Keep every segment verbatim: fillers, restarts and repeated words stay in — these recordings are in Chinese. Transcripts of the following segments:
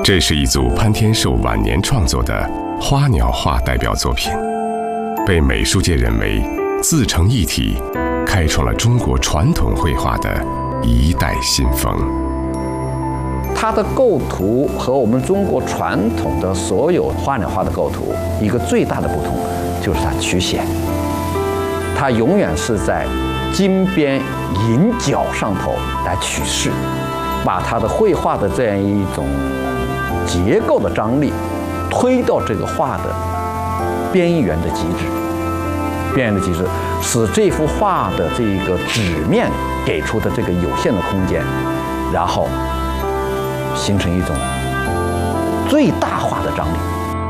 这是一组潘天寿晚年创作的花鸟画代表作品，被美术界认为自成一体，开创了中国传统绘画的一代新风。 它的构图和我们中国传统的所有花鸟画的构图一个最大的不同，就是它曲线，它永远是在金边银角上头来取势，把它的绘画的这样一种结构的张力推到这个画的边缘的极致，边缘的极致，使这幅画的这个纸面给出的这个有限的空间，然后形成一种最大化的张力。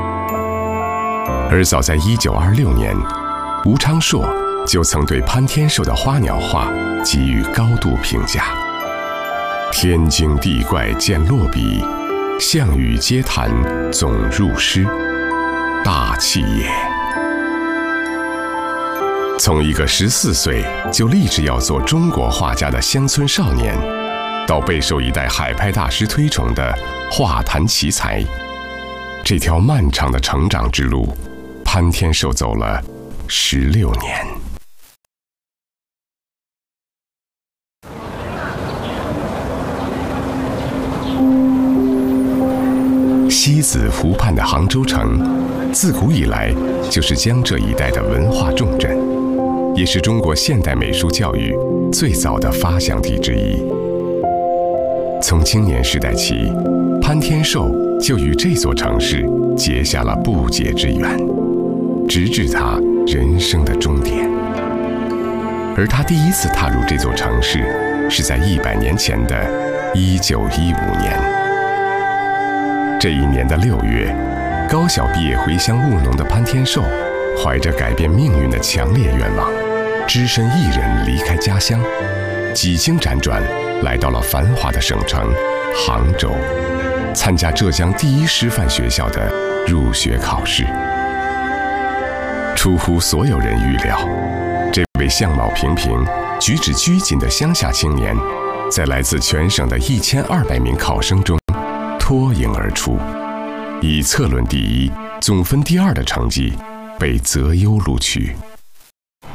而早在一九二六年，吴昌硕就曾对潘天寿的花鸟画给予高度评价：天经地怪见落笔，项羽皆谈总入诗，大气也。从一个十四岁就立志要做中国画家的乡村少年，到备受一代海派大师推崇的画坛奇才，这条漫长的成长之路，潘天寿走了十六年。西子湖畔的杭州城，自古以来就是江浙一带的文化重镇，也是中国现代美术教育最早的发祥地之一。从青年时代起，潘天寿就与这座城市结下了不解之缘，直至他人生的终点。而他第一次踏入这座城市，是在一百年前的一九一五年。这一年的六月，高校毕业回乡务农的潘天寿，怀着改变命运的强烈愿望，只身一人离开家乡，几经辗转，来到了繁华的省城杭州，参加浙江第一师范学校的入学考试。出乎所有人预料，这位相貌平平、举止拘谨的乡下青年，在来自全省的一千二百名考生中脱颖而出，以测论第一、总分第二的成绩被择优录取。